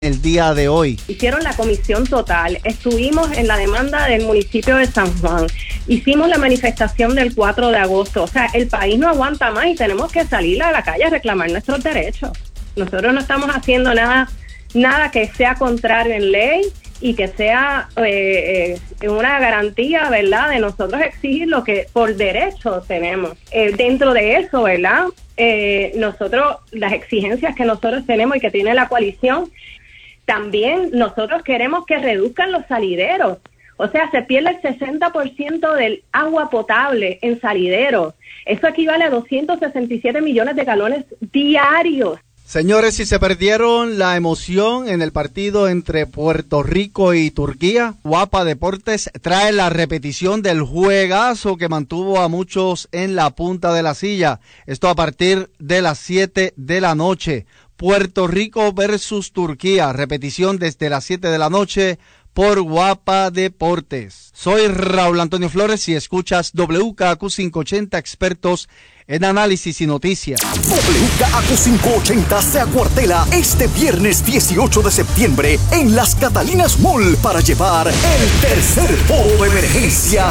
el día de hoy. Hicieron la comisión total, estuvimos en la demanda del municipio de San Juan, hicimos la manifestación del 4 de agosto, o sea, el país no aguanta más y tenemos que salir a la calle a reclamar nuestros derechos. Nosotros no estamos haciendo nada que sea contrario en ley y que sea una garantía, ¿verdad?, de nosotros exigir lo que por derecho tenemos. Dentro de eso, ¿verdad?, nosotros, las exigencias que nosotros tenemos y que tiene la coalición, también nosotros queremos que reduzcan los salideros. O sea, se pierde el 60% del agua potable en salideros. Eso equivale a 267 millones de galones diarios. Señores, si se perdieron la emoción en el partido entre Puerto Rico y Turquía, Guapa Deportes trae la repetición del juegazo que mantuvo a muchos en la punta de la silla. Esto a partir de las 7 de la noche. Puerto Rico versus Turquía, repetición desde las 7 de la noche por Guapa Deportes. Soy Raúl Antonio Flores y escuchas WKAQ 580, expertos en análisis y noticias. WKAQ 580 se acuartela este viernes 18 de septiembre en Las Catalinas Mall para llevar el tercer foro de emergencia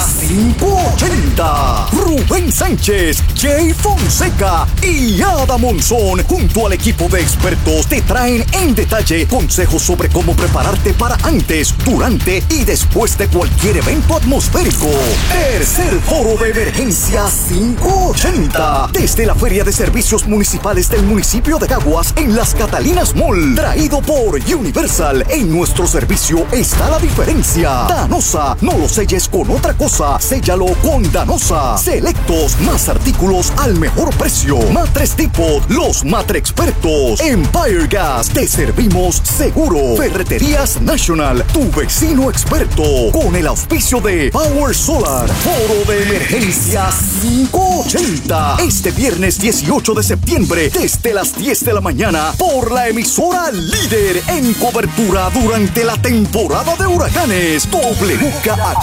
580. Rubén Sánchez, Jay Fonseca y Ada Monzón junto al equipo de expertos te traen en detalle consejos sobre cómo prepararte para antes, durante y después de cualquier evento atmosférico. Tercer foro de emergencia 580 desde la Feria de Servicios Municipales del municipio de Caguas en Las Catalinas Mall, traído por Universal. En nuestro servicio está la diferencia. Danosa, no lo selles con otra cosa, séllalo con Danosa. Selectos, más artículos al mejor precio. Matres Depot, los matre expertos. Empire Gas, te servimos seguro. Ferreterías National, tu vecino experto. Con el auspicio de Power Solar. Foro de emergencia 580. Este viernes 18 de septiembre, desde las 10 de la mañana, por la emisora líder en cobertura durante la temporada de huracanes. WKAQ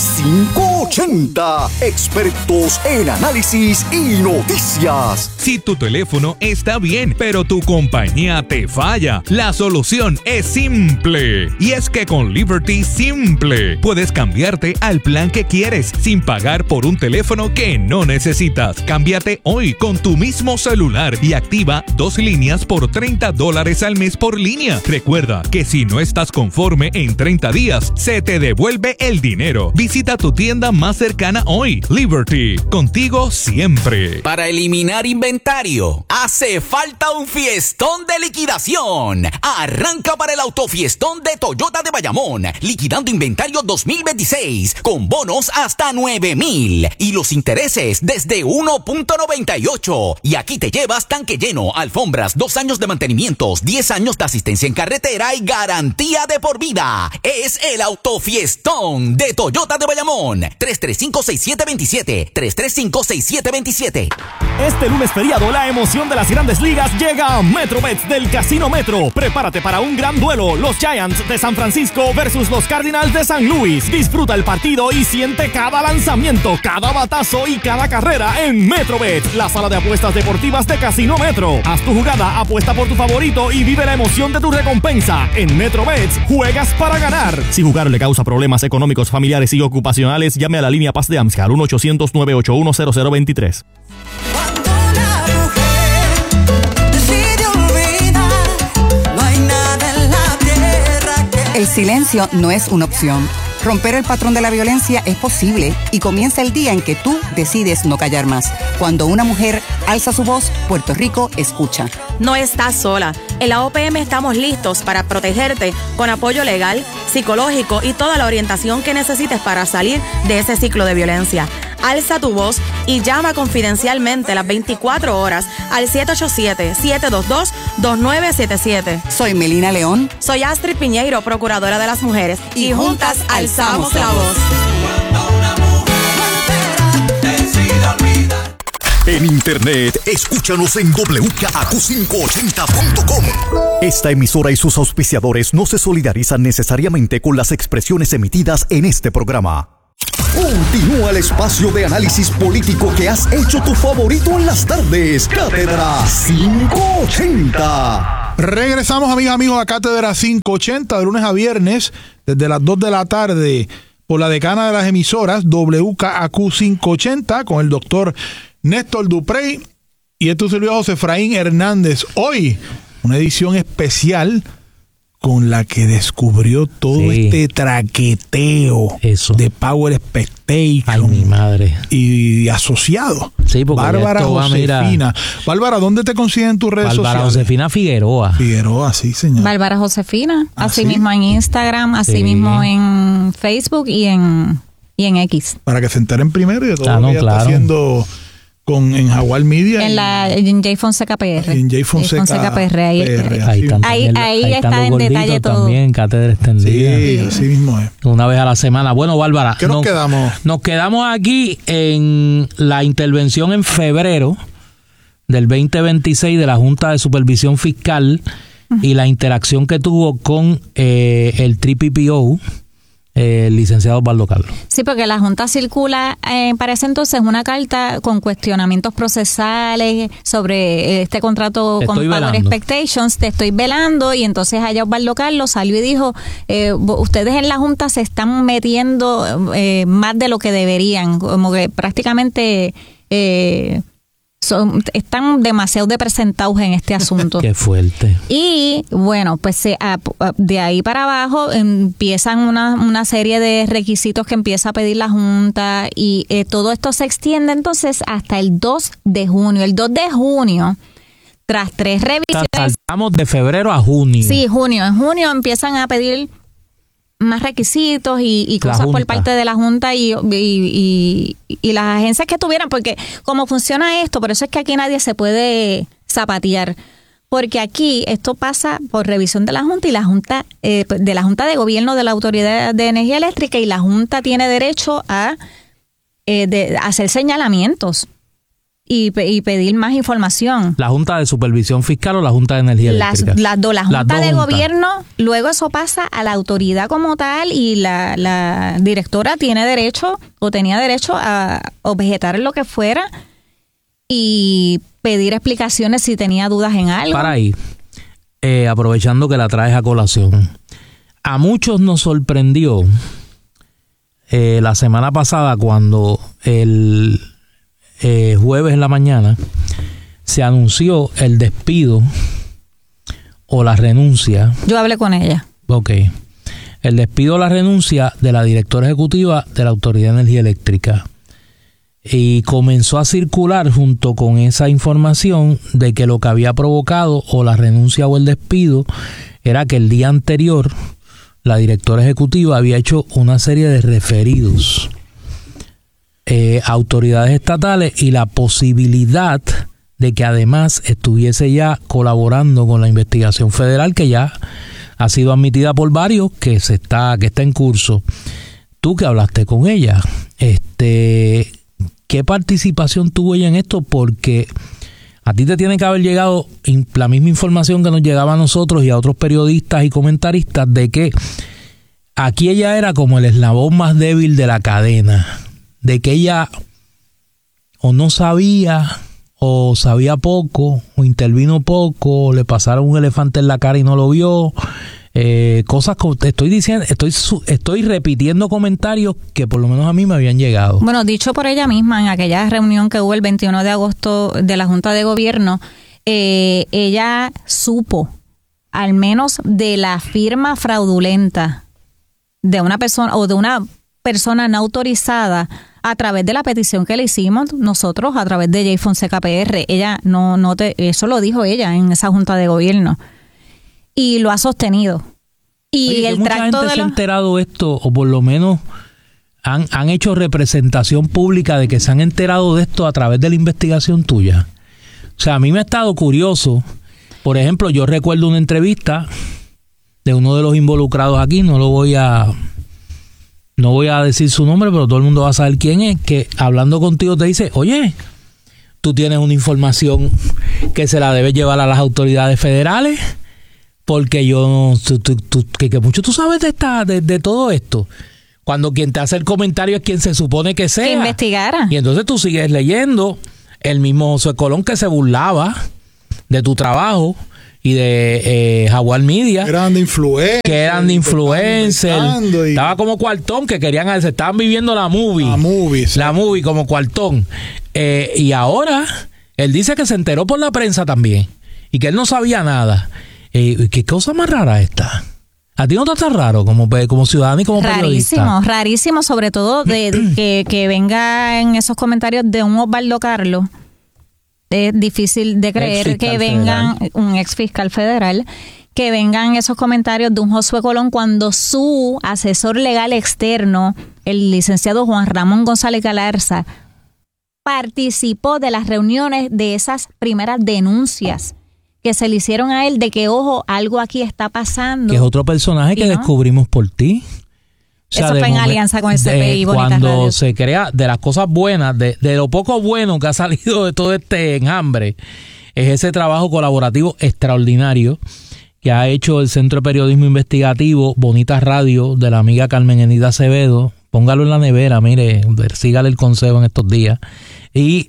580. Expertos en análisis y noticias. Si tu teléfono está bien, pero tu compañía te falla, la solución es simple. Y es que con Liberty Simple puedes cambiarte al plan que quieres sin pagar por un teléfono que no necesitas. Cámbiate hoy con tu mismo celular y activa 2 líneas por $30 al mes por línea. Recuerda que si no estás conforme en 30 días, se te devuelve el dinero. Visita tu tienda más cercana hoy. Liberty, contigo siempre. Para eliminar inventario, hace falta un fiestón de liquidación. Arranca para el autofiestón de Toyota de Bayamón, liquidando inventario 2026 con bonos hasta $9,000 y los intereses desde 1.98. Y aquí te llevas tanque lleno, alfombras, 2 años de mantenimientos, 10 años de asistencia en carretera y garantía de por vida. Es el autofiestón de Toyota de Bayamón. 335-6727. 335-6727. Este lunes feriado, la emoción de las grandes ligas llega a MetroBets del Casino Metro. Prepárate para un gran duelo. Los Giants de San Francisco versus los Cardinals de San Luis. Disfruta el partido y siente cada lanzamiento, cada batazo y cada carrera en MetroBets, la sala de apuestas deportivas de Casino Metro. Haz tu jugada, apuesta por tu favorito y vive la emoción de tu recompensa. En MetroBets, juegas para ganar. Si jugar le causa problemas económicos, familiares y ocupacionales, llame a la línea Paz de AMSCA al 1-800-981-0023. El silencio no es una opción. Romper el patrón de la violencia es posible y comienza el día en que tú decides no callar más. Cuando una mujer alza su voz, Puerto Rico escucha. No estás sola. En la OPM estamos listos para protegerte con apoyo legal, psicológico y toda la orientación que necesites para salir de ese ciclo de violencia. Alza tu voz y llama confidencialmente las 24 horas al 787-722-2977. Soy Melina León. Soy Astrid Piñeiro, procuradora de las mujeres. Y juntas alzamos la voz. En internet, escúchanos en WKAQ580.com. Esta emisora y sus auspiciadores no se solidarizan necesariamente con las expresiones emitidas en este programa. Continúa el espacio de análisis político que has hecho tu favorito en las tardes. Cátedra 580. Regresamos, amigas, amigos, a Cátedra 580 de lunes a viernes desde las 2 de la tarde por la decana de las emisoras WKAQ 580 con el doctor Néstor Duprey y este servidor José Efraín Hernández. Hoy una edición especial con la que descubrió todo este traqueteo de Power Expectation. Ay, mi madre. Y asociado. Sí, porque Bárbara Josefina. Bárbara, ¿dónde te consiguen tus redes sociales? Bárbara Josefina Figueroa. Figueroa, sí, señor. Bárbara Josefina. Así ¿sí? mismo en Instagram, así mismo en Facebook y en X. Para que se enteren primero y de todo lo que ella está haciendo en Jaguar Media. En J Fonseca PR. En J Fonseca PR. Ahí está en detalle todo. También, cátedra extendida. Sí, así mismo es. Una vez a la semana. Bueno, Bárbara. ¿Qué nos quedamos? Nos quedamos aquí en la intervención en febrero del 2026 de la Junta de Supervisión Fiscal y la interacción que tuvo con el TPPO, el licenciado Osvaldo Carlos. Sí, porque la Junta circula para ese entonces una carta con cuestionamientos procesales sobre este contrato con Power Expectations. Te estoy velando, y entonces allá Osvaldo Carlos salió y dijo, ustedes en la Junta se están metiendo más de lo que deberían, como que prácticamente están demasiado depresentados en este asunto. Qué fuerte. Y bueno, pues de ahí para abajo empiezan una serie de requisitos que empieza a pedir la Junta, y todo esto se extiende entonces hasta el 2 de junio. El 2 de junio, tras 3 revisiones... Saltamos de febrero a junio. Sí, junio. En junio empiezan a pedir más requisitos y cosas por parte de la Junta y las agencias que tuvieran, porque como funciona esto, por eso es que aquí nadie se puede zapatear, porque aquí esto pasa por revisión de la Junta, y la Junta de la Junta de Gobierno de la Autoridad de Energía Eléctrica, y la Junta tiene derecho a hacer señalamientos y pedir más información. ¿La Junta de Supervisión Fiscal o la Junta de Energía Eléctrica? La Junta de Gobierno, luego eso pasa a la autoridad como tal, y la directora tiene derecho o tenía derecho a objetar lo que fuera y pedir explicaciones si tenía dudas en algo. Para ahí, aprovechando que la traes a colación, a muchos nos sorprendió la semana pasada cuando el jueves en la mañana se anunció el despido o la renuncia. Yo hablé con ella. Ok. El despido o la renuncia de la directora ejecutiva de la Autoridad de Energía Eléctrica. Y comenzó a circular junto con esa información de que lo que había provocado o la renuncia o el despido era que el día anterior la directora ejecutiva había hecho una serie de referidos autoridades estatales, y la posibilidad de que además estuviese ya colaborando con la investigación federal, que ya ha sido admitida por varios, que está en curso. Tú que hablaste con ella, ¿qué participación tuvo ella en esto? Porque a ti te tiene que haber llegado la misma información que nos llegaba a nosotros y a otros periodistas y comentaristas, de que aquí ella era como el eslabón más débil de la cadena, de que ella o no sabía, o sabía poco, o intervino poco, o le pasaron un elefante en la cara y no lo vio. Cosas que te estoy diciendo, estoy repitiendo comentarios que por lo menos a mí me habían llegado. Bueno, dicho por ella misma en aquella reunión que hubo el 21 de agosto de la Junta de Gobierno, ella supo al menos de la firma fraudulenta de una persona o de una persona no autorizada a través de la petición que le hicimos nosotros a través de J Fonseca PR. Ella eso lo dijo ella en esa Junta de Gobierno y lo ha sostenido. Y oye, el mucha tracto gente se ha enterado esto, o por lo menos han hecho representación pública de que se han enterado de esto a través de la investigación tuya. O sea, a mí me ha estado curioso. Por ejemplo, yo recuerdo una entrevista de uno de los involucrados aquí, no voy a decir su nombre, pero todo el mundo va a saber quién es, que hablando contigo te dice, oye, tú tienes una información que se la debes llevar a las autoridades federales, porque que mucho tú sabes de todo esto. Cuando quien te hace el comentario es quien se supone que sea. Que investigara. Y entonces tú sigues leyendo el mismo Josué Colón que se burlaba de tu trabajo y de Jaguar Media. Que eran de influencers. Estaba como Cuartón, que querían, se estaban viviendo la movie. La movie como Cuartón. Y ahora, él dice que se enteró por la prensa también. Y que él no sabía nada. ¿Qué cosa más rara esta? ¿A ti no te está raro como ciudadano y como periodista? Rarísimo, sobre todo de que venga en esos comentarios de un Osvaldo Carlos. Es difícil de creer que vengan un ex fiscal federal, que vengan esos comentarios de un Josué Colón cuando su asesor legal externo, el licenciado Juan Ramón González Galarza, participó de las reuniones de esas primeras denuncias que se le hicieron a él de que, ojo, algo aquí está pasando. Que es otro personaje que descubrimos por ti. O sea, eso fue en alianza con el CPI. Cuando se crea, de las cosas buenas, de lo poco bueno que ha salido de todo este enjambre, es ese trabajo colaborativo extraordinario que ha hecho el Centro de Periodismo Investigativo, Bonita Radio, de la amiga Carmen Enida Acevedo. Póngalo en la nevera, mire, sígale el consejo en estos días. Y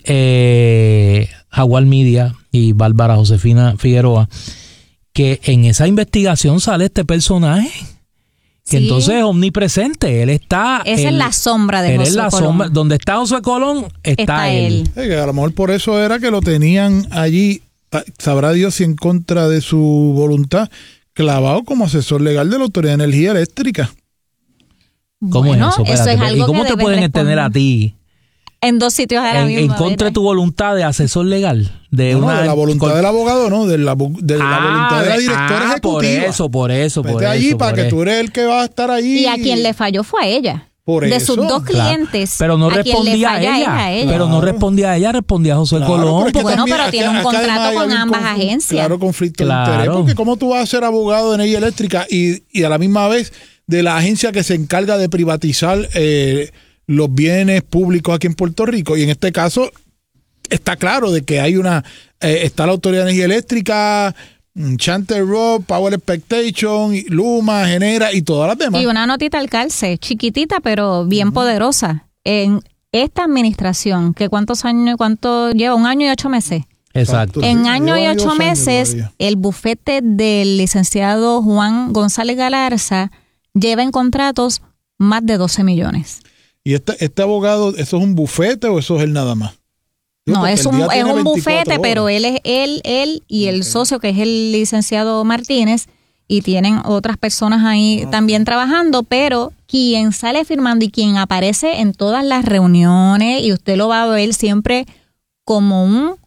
Jaguar Media y Bárbara Josefina Figueroa, que en esa investigación sale este personaje que entonces es omnipresente. Él está... Esa es la sombra de Josué Colón. Sombra, donde está Josué Colón, está él. Que a lo mejor por eso era que lo tenían allí, sabrá Dios si en contra de su voluntad, clavado como asesor legal de la Autoridad de Energía Eléctrica. ¿Cómo es eso? Eso es algo ¿y cómo te pueden tener a ti en dos sitios a la misma en contra de tu voluntad de asesor legal? De la voluntad del abogado, no, de la voluntad de la directora ejecutiva. Por eso. Vete allí para que tú eres el que va a estar allí. Y a quien le falló fue a ella. De sus dos clientes. Pero no respondía a ella. Pero no respondía a ella, respondía a Josué Colón. Pero tiene un contrato con ambas agencias. Claro, conflicto de interés. Porque ¿cómo tú vas a ser abogado de energía eléctrica y a la misma vez de la agencia que se encarga de privatizar los bienes públicos aquí en Puerto Rico? Y en este caso está claro de que hay está la Autoridad de Energía Eléctrica, Chanter Rock, Power Expectation, Luma, Genera y todas las demás. Y una notita al calce, chiquitita pero bien poderosa. En esta administración, que ¿cuánto lleva? 1 año y 8 meses. Exacto. En año y 8 meses, el bufete del licenciado Juan González Galarza lleva en contratos más de 12 millones. ¿Y este abogado, eso es un bufete o eso es él nada más? No, es un bufete, horas. Pero él y el socio, que es el licenciado Martínez, y tienen otras personas ahí también trabajando, pero quien sale firmando y quien aparece en todas las reuniones, y usted lo va a ver siempre como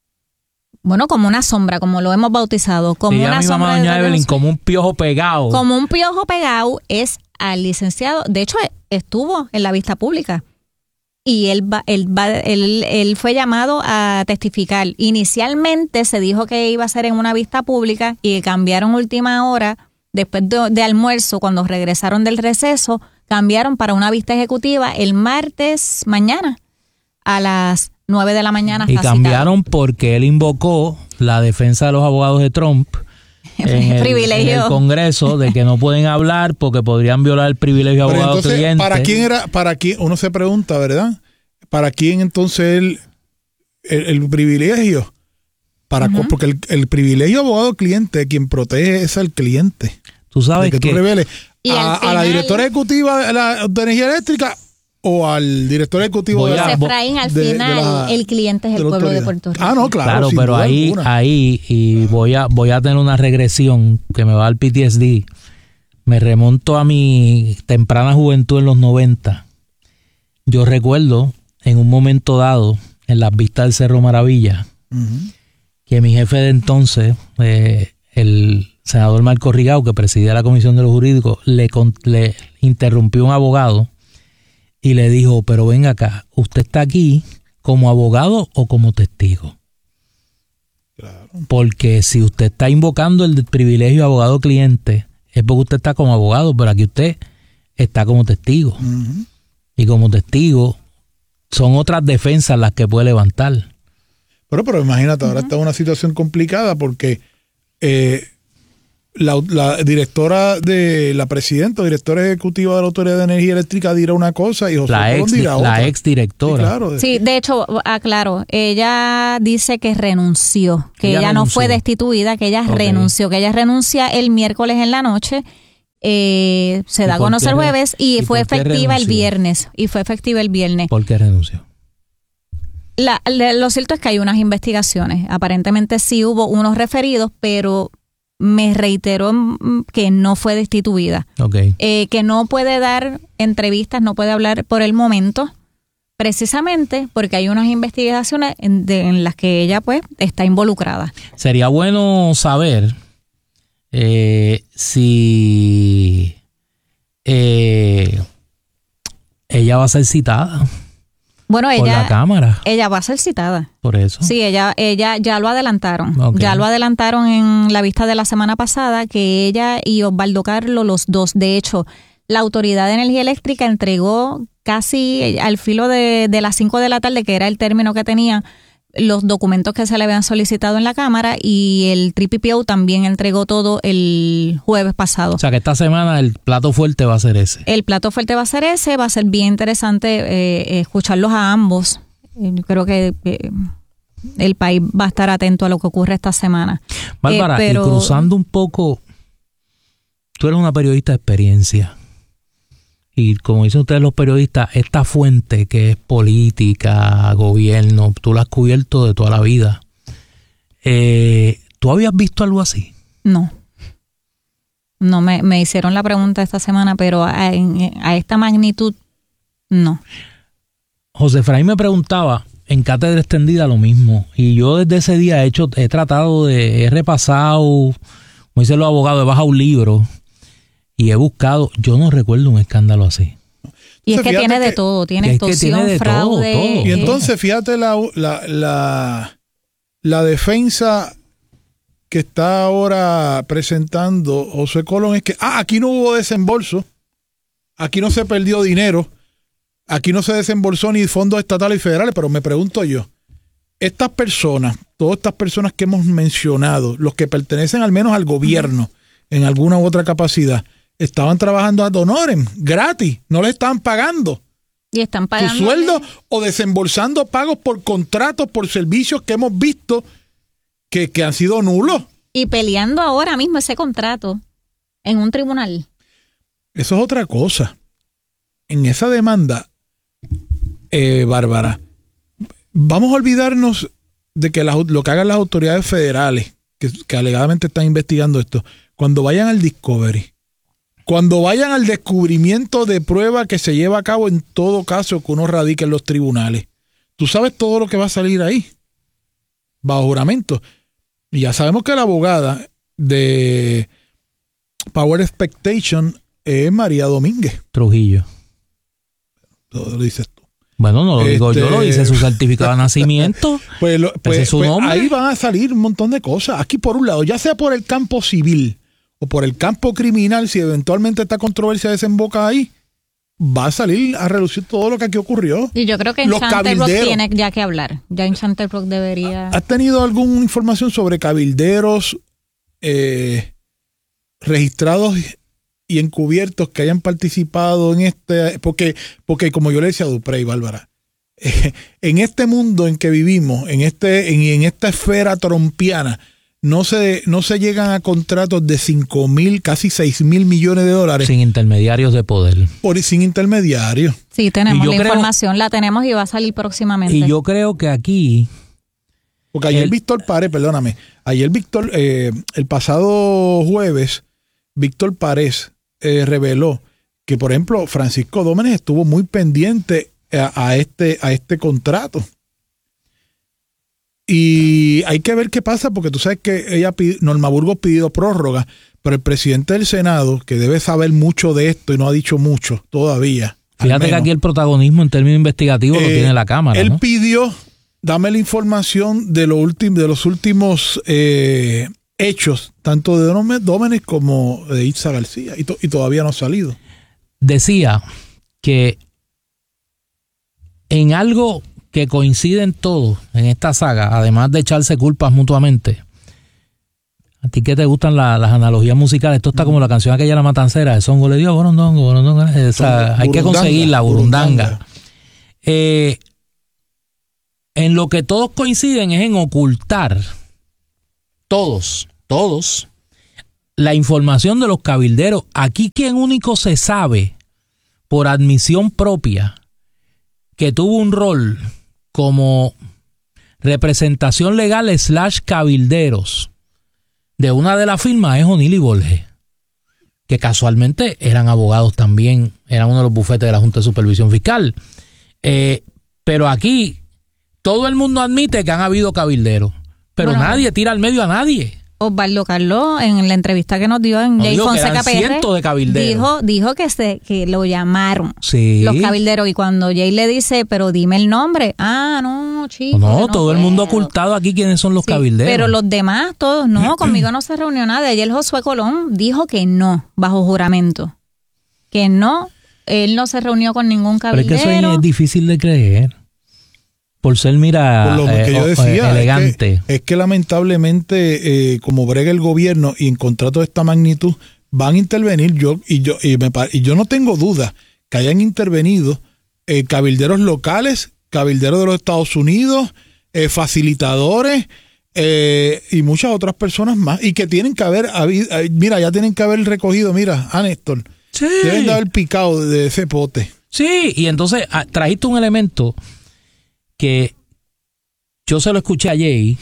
como una sombra, como lo hemos bautizado, como una sombra doña Evelyn, como un piojo pegado. Como un piojo pegado es al licenciado. De hecho, estuvo en la vista pública y él fue llamado a testificar. Inicialmente se dijo que iba a ser en una vista pública y cambiaron última hora, después de almuerzo, cuando regresaron del receso, cambiaron para una vista ejecutiva el martes mañana a las 9 de la mañana. Y cambiaron porque él invocó la defensa de los abogados de Trump en el Congreso de que no pueden hablar porque podrían violar el privilegio de abogado cliente. ¿Para quién? Uno se pregunta, ¿verdad? ¿Para quién entonces el privilegio? Porque el privilegio de abogado cliente, quien protege es al cliente. Tú sabes que tú reveles a la directora ejecutiva de Energía Eléctrica o al director ejecutivo Efraín, al final el cliente es el pueblo de Puerto Rico. No, claro, pero ahí y voy a tener una regresión que me va al PTSD. Me remonto a mi temprana juventud en los 90. Yo recuerdo en un momento dado en las vistas del Cerro Maravilla que mi jefe de entonces, el senador Marco Rigau, que presidía la Comisión de los Jurídicos, le interrumpió un abogado y le dijo, pero venga acá, ¿usted está aquí como abogado o como testigo? Claro. Porque si usted está invocando el privilegio abogado-cliente, es porque usted está como abogado, pero aquí usted está como testigo. Y como testigo, son otras defensas las que puede levantar. Pero imagínate, ahora está en una situación complicada porque la directora de la presidenta o directora ejecutiva de la Autoridad de Energía Eléctrica dirá una cosa y José Colón dirá otra. La ex directora. Sí, claro, sí, de hecho, aclaro, ella dice que renunció, que ella no fue destituida, que ella renunció, que ella renuncia el miércoles en la noche. Se da a conocer el jueves y fue efectiva el viernes. ¿Por qué renunció? Lo cierto es que hay unas investigaciones. Aparentemente sí hubo unos referidos, pero me reiteró que no fue destituida. Okay. Que no puede dar entrevistas, no puede hablar por el momento, precisamente porque hay unas investigaciones en las que ella pues está involucrada. Sería bueno saber si ella va a ser citada. Bueno, por la Cámara. Ella va a ser citada. Por eso. Sí, ella ya lo adelantaron. Okay. Ya lo adelantaron en la vista de la semana pasada, que ella y Osvaldo Carlos, los dos. De hecho, la Autoridad de Energía Eléctrica entregó casi al filo de las 5 de la tarde, que era el término que tenía, los documentos que se le habían solicitado en la Cámara, y el TPPO también entregó todo el jueves pasado. O sea que esta semana el plato fuerte va a ser ese. El plato fuerte va a ser ese, va a ser bien interesante escucharlos a ambos. Yo creo que el país va a estar atento a lo que ocurre esta semana. Bárbara, y cruzando un poco, tú eres una periodista de experiencia. Y como dicen ustedes los periodistas, esta fuente que es política, gobierno, tú la has cubierto de toda la vida. ¿Tú habías visto algo así? No. No, me hicieron la pregunta esta semana, pero a esta magnitud, no. José Efraín me preguntaba en Cátedra Extendida lo mismo. Y yo desde ese día he repasado, como dicen los abogados, he bajado un libro. Y he buscado, yo no recuerdo un escándalo así. Y es que tiene de todo, tiene extorsión, fraude. Todo. Y entonces fíjate la defensa que está ahora presentando José Colón es que aquí no hubo desembolso, aquí no se perdió dinero, aquí no se desembolsó ni fondos estatales y federales, pero me pregunto yo, estas personas, todas estas personas que hemos mencionado, los que pertenecen al menos al gobierno en alguna u otra capacidad, estaban trabajando ad honorem, gratis, no le estaban pagando. Y están pagando su sueldo o desembolsando pagos por contratos, por servicios que hemos visto que han sido nulos. Y peleando ahora mismo ese contrato en un tribunal. Eso es otra cosa. En esa demanda, Bárbara, vamos a olvidarnos de que lo que hagan las autoridades federales, que alegadamente están investigando esto, cuando vayan al discovery, cuando vayan al descubrimiento de prueba que se lleva a cabo en todo caso que uno radique en los tribunales, tú sabes todo lo que va a salir ahí, bajo juramento. Y ya sabemos que la abogada de Power Expectation es María Domínguez Trujillo. Lo dices tú. Bueno, no lo digo yo, lo dice su certificado de nacimiento. Pues es su nombre. Ahí van a salir un montón de cosas. Aquí por un lado, ya sea por el campo civil o por el campo criminal, si eventualmente esta controversia desemboca ahí, va a salir a relucir todo lo que aquí ocurrió. Y yo creo que Enchanted Rock tiene ya que hablar. Ya Enchanted Rock debería... ¿Has tenido alguna información sobre cabilderos registrados y encubiertos que hayan participado en este? Porque como yo le decía a Duprey y Bárbara, en este mundo en que vivimos, en esta esfera trompiana, no se llegan a contratos de 5,000, casi 6,000 millones de dólares. Sin intermediarios de poder. Sin intermediarios. Sí, tenemos la información, la tenemos y va a salir próximamente. Y yo creo que aquí... Porque ayer el pasado jueves, Víctor Párez reveló que, por ejemplo, Francisco Dómenes estuvo muy pendiente a este contrato. Y hay que ver qué pasa, porque tú sabes que Norma Burgos pidió prórroga, pero el presidente del Senado, que debe saber mucho de esto y no ha dicho mucho todavía. Fíjate que aquí el protagonismo en términos investigativos lo tiene la Cámara. Él pidió, dame la información de los últimos hechos, tanto de Dómenes como de Itza García, y todavía no ha salido. Decía que en algo que coinciden todos en esta saga, además de echarse culpas mutuamente, A ti que te gustan las analogías musicales, esto está como la canción aquella La Matancera, de Songo le dio borondongo, hay que conseguir la burundanga. En lo que todos coinciden es en ocultar, todos, la información de los cabilderos. Aquí quien único se sabe, por admisión propia, que tuvo un rol como representación legal / cabilderos de una de las firmas es O'Neill y Borges, que casualmente eran abogados también, eran uno de los bufetes de la Junta de Supervisión Fiscal. Pero aquí todo el mundo admite que han habido cabilderos, pero nadie tira al medio a nadie. Osvaldo Carlos, en la entrevista que nos dio en Jay Fonseca PR, dijo que lo llamaron los cabilderos, y cuando Jay le dice, pero dime el nombre, no, chico. No, todo el mundo ocultado aquí quiénes son los cabilderos. Pero los demás, todos, no, conmigo no se reunió nadie. Ayer Josué Colón dijo que no, bajo juramento, que no, él no se reunió con ningún cabildero. Pero es que eso es difícil de creer. Por ser, mira, por lo que yo decía, elegante. Es que lamentablemente, como brega el gobierno y en contratos de esta magnitud, van a intervenir. Yo no tengo duda que hayan intervenido cabilderos locales, cabilderos de los Estados Unidos, facilitadores y muchas otras personas más. Y que tienen que haber, ya tienen que haber recogido, Néstor, deben de haber picado de ese pote. Sí, y entonces trajiste un elemento que yo se lo escuché a Jay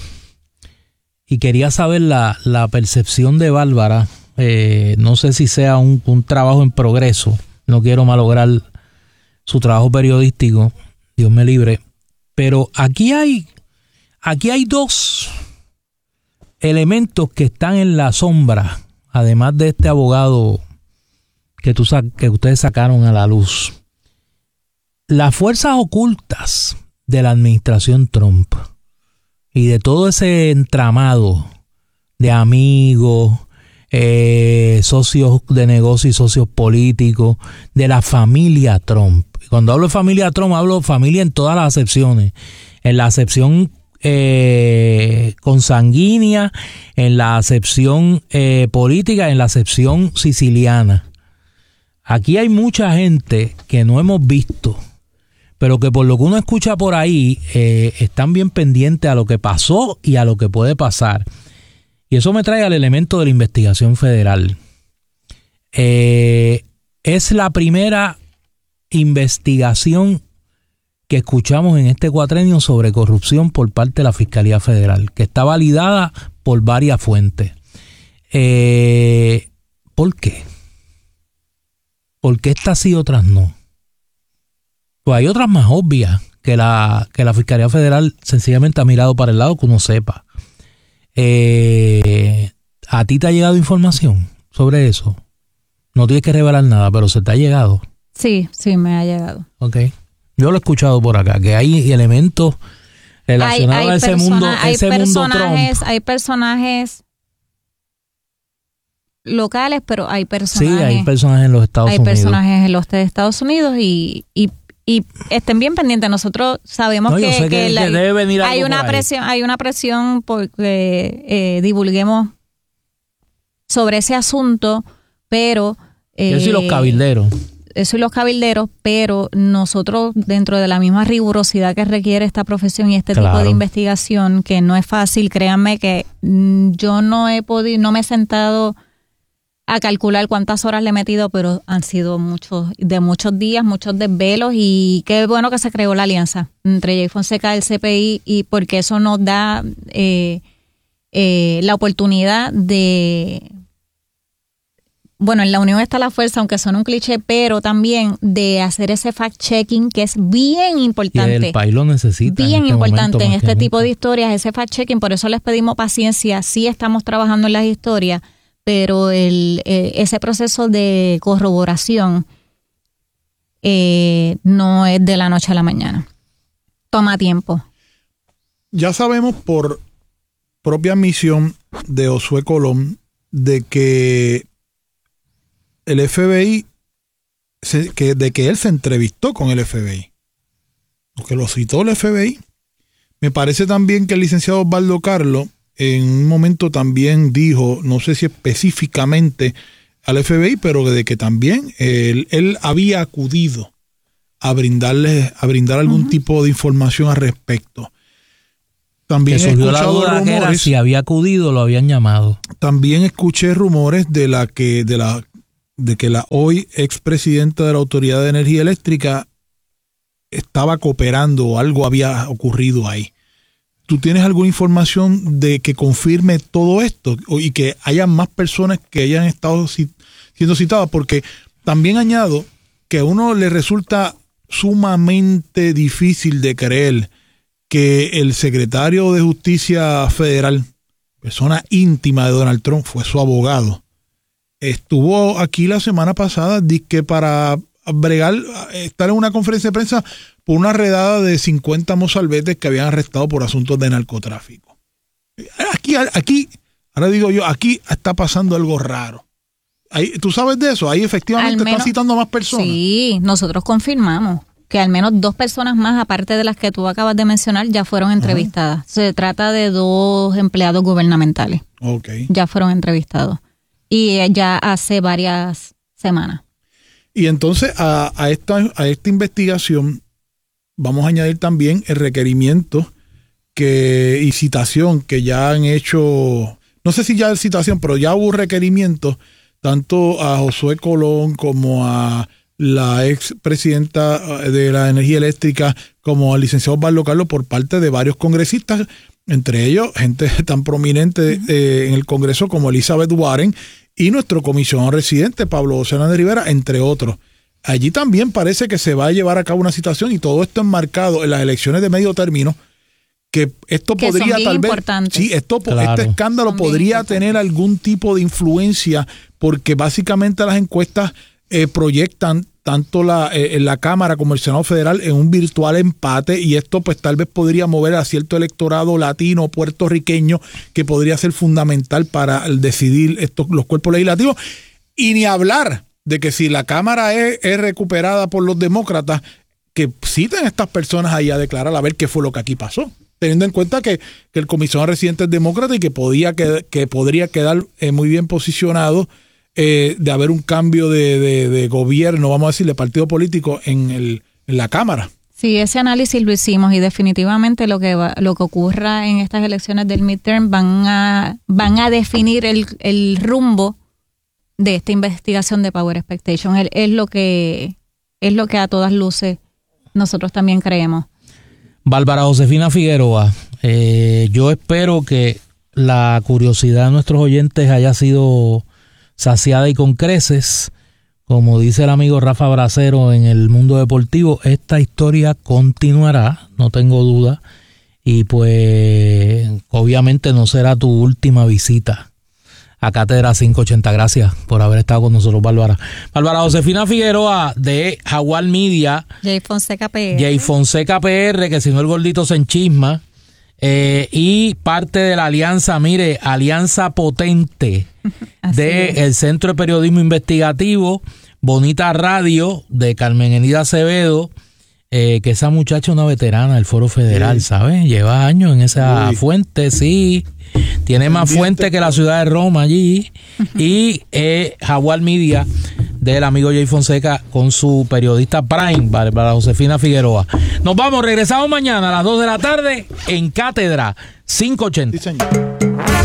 y quería saber la percepción de Bárbara. No sé si sea un trabajo en progreso, no quiero malograr su trabajo periodístico, Dios me libre, pero aquí hay dos elementos que están en la sombra, además de este abogado que ustedes sacaron a la luz. Las fuerzas ocultas de la administración Trump y de todo ese entramado de amigos, socios de negocio y socios políticos de la familia Trump. Y cuando hablo de familia Trump, hablo de familia en todas las acepciones, en la acepción consanguínea, en la acepción política, en la acepción siciliana. Aquí hay mucha gente que no hemos visto, pero que por lo que uno escucha por ahí, están bien pendientes a lo que pasó y a lo que puede pasar. Y eso me trae al elemento de la investigación federal. Es la primera investigación que escuchamos en este cuatrenio sobre corrupción por parte de la Fiscalía Federal, que está validada por varias fuentes. ¿Por qué? ¿Por qué estas sí y otras no? Pues hay otras más obvias que la Fiscalía Federal sencillamente ha mirado para el lado que uno sepa. ¿A ti te ha llegado información sobre eso? No tienes que revelar nada, pero se te ha llegado. Sí, me ha llegado. Ok. Yo lo he escuchado por acá, que hay elementos relacionados a ese mundo Trump. Hay personajes locales, pero hay personajes. Sí, hay personajes en los Estados Unidos. Hay personajes en los Estados Unidos y estén bien pendientes. Nosotros sabemos que debe venir hay una presión porque divulguemos sobre ese asunto, pero eso y los cabilderos, pero nosotros, dentro de la misma rigurosidad que requiere esta profesión y este tipo de investigación, que no es fácil, créanme que yo no me he sentado a calcular cuántas horas le he metido, pero han sido muchos días, muchos desvelos, y qué bueno que se creó la alianza entre Jay Fonseca, el CPI, y porque eso nos da la oportunidad de, bueno, en la unión está la fuerza, aunque suene un cliché, pero también de hacer ese fact-checking que es bien importante. Y el país lo necesita. Bien importante en este tipo de historias, ese fact-checking, por eso les pedimos paciencia, sí estamos trabajando en las historias, pero ese proceso de corroboración no es de la noche a la mañana. Toma tiempo. Ya sabemos por propia admisión de Josué Colón de que el FBI, de que él se entrevistó con el FBI, o que lo citó el FBI. Me parece también que el licenciado Osvaldo Carlos en un momento también dijo, no sé si específicamente al FBI, pero de que también él había acudido a brindar algún tipo de información al respecto. También he escuchado rumores, que era si había acudido, lo habían llamado. También escuché rumores de que la hoy expresidenta de la Autoridad de Energía Eléctrica estaba cooperando o algo había ocurrido ahí. ¿Tú tienes alguna información de que confirme todo esto y que haya más personas que hayan estado siendo citadas? Porque también añado que a uno le resulta sumamente difícil de creer que el secretario de Justicia Federal, persona íntima de Donald Trump, fue su abogado. Estuvo aquí la semana pasada que para estar en una conferencia de prensa por una redada de 50 mozalbetes que habían arrestado por asuntos de narcotráfico. Aquí, ahora digo yo, aquí está pasando algo raro. ¿Tú sabes de eso? Ahí efectivamente están citando a más personas. Sí, nosotros confirmamos que al menos 2 personas más, aparte de las que tú acabas de mencionar, ya fueron entrevistadas. Ajá. Se trata de 2 empleados gubernamentales. Okay. Ya fueron entrevistados. Y ya hace varias semanas. Y entonces a esta investigación vamos a añadir también el requerimiento y citación que ya han hecho, no sé si ya es citación, pero ya hubo requerimientos tanto a Josué Colón como a la ex presidenta de la Energía Eléctrica como al licenciado Osvaldo Carlos por parte de varios congresistas, entre ellos gente tan prominente en el Congreso como Elizabeth Warren y nuestro comisionado residente Pablo José Hernández Rivera, entre otros. Allí también parece que se va a llevar a cabo una citación y todo esto enmarcado en las elecciones de medio término, que esto que podría tal vez, sí, este escándalo podría tener algún tipo de influencia, porque básicamente las encuestas proyectan tanto en la Cámara como el Senado Federal en un virtual empate, y esto pues tal vez podría mover a cierto electorado latino puertorriqueño que podría ser fundamental para decidir los cuerpos legislativos. Y ni hablar de que si la Cámara es recuperada por los demócratas, que citen a estas personas ahí a declarar a ver qué fue lo que aquí pasó, teniendo en cuenta que el comisionado residente es demócrata y que podría quedar muy bien posicionado de haber un cambio de gobierno, vamos a decir, de partido político en la Cámara. Sí, ese análisis lo hicimos y definitivamente lo que ocurra en estas elecciones del midterm van a definir el rumbo de esta investigación de Power Expectation. Es lo que a todas luces nosotros también creemos. Bárbara Josefina Figueroa, yo espero que la curiosidad de nuestros oyentes haya sido saciada y con creces. Como dice el amigo Rafa Bracero en el Mundo Deportivo, esta historia continuará, no tengo duda, y pues obviamente no será tu última visita a Cátedra 580. Gracias por haber estado con nosotros, Bárbara. Bárbara Josefina Figueroa de Jaguar Media. Jay Fonseca PR. Jay Fonseca PR, que si no el gordito se enchisma. Y parte de la alianza, alianza potente del Centro de Periodismo Investigativo, Bonita Radio, de Carmen Enida Acevedo, que esa muchacha es una veterana del Foro Federal, sí. ¿Sabes? Lleva años en esa fuente, sí. Tiene más fuente que la ciudad de Roma allí. Y Jaguar Media del amigo Jay Fonseca con su periodista Prime, Bárbara Josefina Figueroa. Nos vamos, regresamos mañana a las 2 de la tarde en Cátedra 580. Sí, señor.